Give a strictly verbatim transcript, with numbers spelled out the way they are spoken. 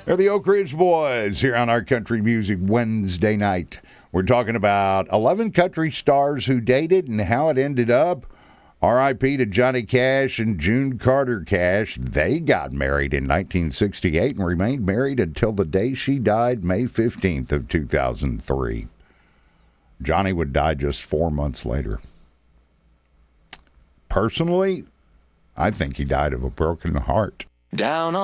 They're the Oak Ridge Boys here on our Country Music Wednesday night. We're talking about eleven country stars who dated and how it ended up. R I P to Johnny Cash and June Carter Cash. They got married in nineteen sixty-eight and remained married until the day she died, May fifteenth of two thousand three. Johnny would die just four months later. Personally, I think he died of a broken heart. Down on